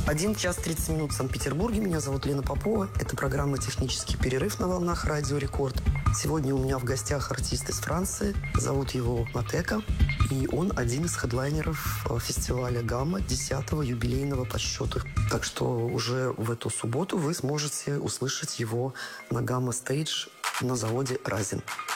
1 час 30 минут в Санкт-Петербурге. Меня зовут Лена Попова. Это программа «Технический перерыв» на волнах Радио Рекорд. Сегодня у меня в гостях артист из Франции. Зовут его Матека. И он один из хедлайнеров фестиваля «Гамма» 10-го юбилейного по счету. Так что уже в эту субботу вы сможете услышать его на «Гамма Стейдж» на заводе «Разин».